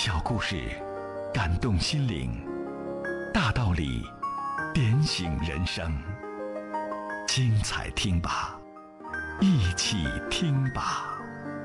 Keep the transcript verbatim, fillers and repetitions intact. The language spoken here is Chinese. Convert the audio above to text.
小故事感动心灵，大道理点醒人生。精彩听吧，一起听吧。